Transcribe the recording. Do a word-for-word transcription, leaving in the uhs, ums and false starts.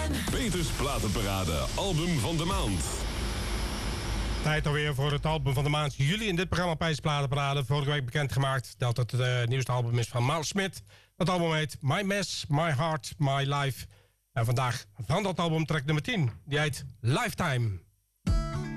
Peters Platenparade, album van de maand. Tijd alweer voor het album van de maand juli in dit programma Peters Platenparade. Vorige week bekendgemaakt dat het het uh, nieuwste album is van Miles Smith. Dat album heet My Mess, My Heart, My Life. En vandaag van dat album track nummer tien. Die heet Lifetime.